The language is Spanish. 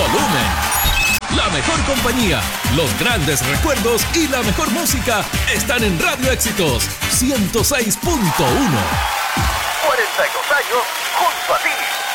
volumen. La mejor compañía, los grandes recuerdos y la mejor música están en Radio Éxitos 106.1. 42 años junto a ti.